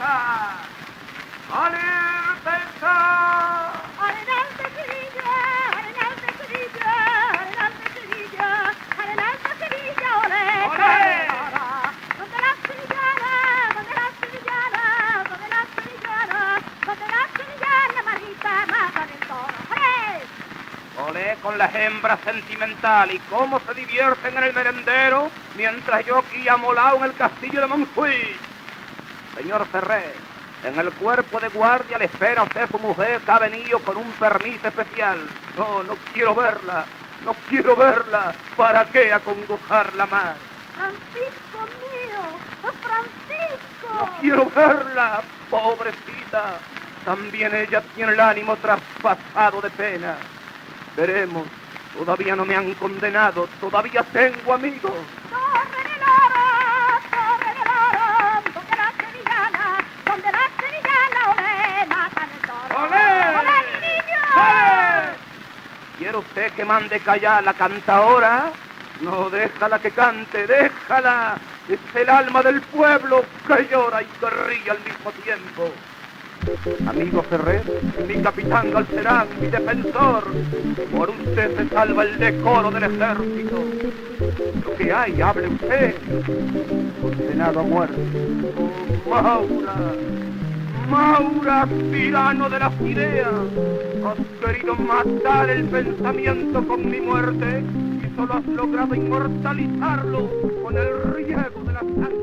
¡Alerta! ¡Alerta! ¡Adelante Sevilla! ¡Adelante Sevilla! ¡Adelante Sevilla! ¡Adelante Sevilla! ¡Olé! ¡Olé! ¡Donde la sevillana! ¡Donde la sevillana! ¡Donde la sevillana! ¡Donde la sevillana! ¡Marita, matan el toro! ¡Olé! Olé con las hembras sentimental y cómo se divierten en el merendero mientras yo aquí amolado en el castillo de Montjuïc. Señor Ferrer, en el cuerpo de guardia le espera a usted su mujer que ha venido con un permiso especial. No quiero verla, no quiero verla. ¿Para qué acongojarla más? ¡Francisco mío! ¡Oh, Francisco! No quiero verla, pobrecita. También ella tiene el ánimo traspasado de pena. Veremos, todavía no me han condenado, todavía tengo amigos. ¡Torre del oro! ¡Torre del oro! ¡Donde la sevillana! ¡Donde la sevillana! ¡Olé! ¡Matan el toro! ¡Olé! ¡Olé, mi niño! ¡Olé! ¿Quiere usted que mande callar la cantadora? No, déjala que cante, déjala. Es el alma del pueblo que llora y que ríe al mismo tiempo. Amigo Ferrer, mi capitán Galcerán, mi defensor, por usted se salva el decoro del ejército. Lo que hay, hable usted. Condenado a muerte. Oh, Maura, tirano de las ideas. Has querido matar el pensamiento con mi muerte y solo has logrado inmortalizarlo con el riego de la sangre.